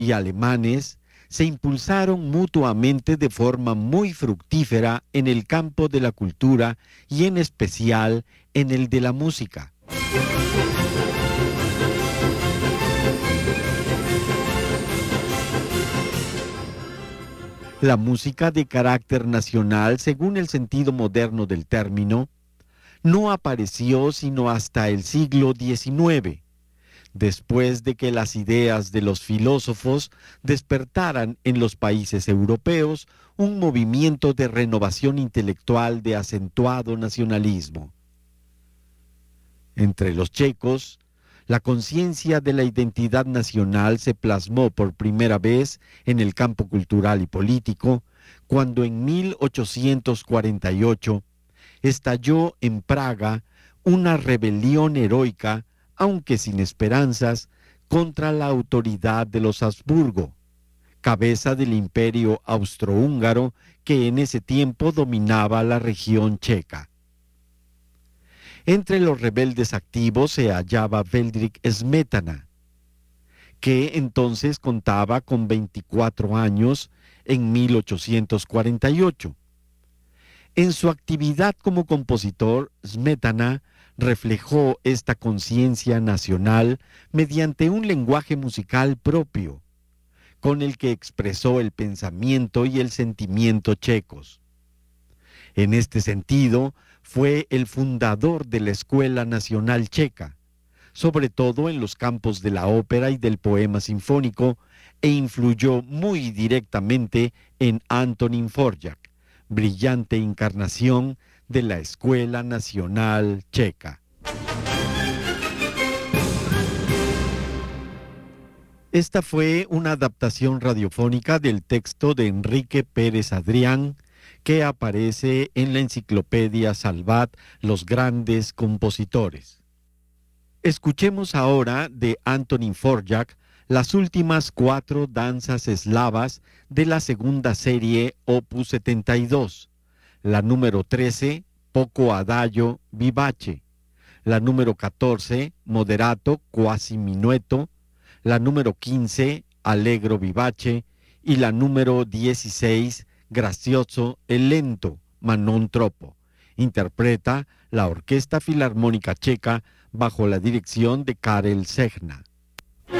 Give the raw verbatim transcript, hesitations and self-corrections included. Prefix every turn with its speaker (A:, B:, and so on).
A: y alemanes se impulsaron mutuamente de forma muy fructífera en el campo de la cultura y en especial en el de la música. La música de carácter nacional, según el sentido moderno del término, no apareció sino hasta el siglo diecinueve, después de que las ideas de los filósofos despertaran en los países europeos un movimiento de renovación intelectual de acentuado nacionalismo. Entre los checos, la conciencia de la identidad nacional se plasmó por primera vez en el campo cultural y político, cuando en mil ochocientos cuarenta y ocho estalló en Praga una rebelión heroica, aunque sin esperanzas, contra la autoridad de los Habsburgo, cabeza del imperio austrohúngaro que en ese tiempo dominaba la región checa. Entre los rebeldes activos se hallaba Bedřich Smetana, que entonces contaba con veinticuatro años en mil ochocientos cuarenta y ocho. En su actividad como compositor, Smetana reflejó esta conciencia nacional mediante un lenguaje musical propio, con el que expresó el pensamiento y el sentimiento checos. En este sentido, fue el fundador de la Escuela Nacional Checa, sobre todo en los campos de la ópera y del poema sinfónico, e influyó muy directamente en Antonín Dvořák, brillante encarnación de la Escuela Nacional Checa. Esta fue una adaptación radiofónica del texto de Enrique Pérez Adrián, que aparece en la enciclopedia Salvat, Los grandes compositores. Escuchemos ahora de Antonín Dvořák las últimas cuatro danzas eslavas de la segunda serie Opus setenta y dos, la número trece, Poco Adagio Vivace, la número catorce, Moderato Quasi Minueto, la número quince, Allegro Vivace, y la número dieciséis, Gracioso e lento, ma non troppo. Interpreta la Orquesta Filarmónica Checa bajo la dirección de Karel Sehna.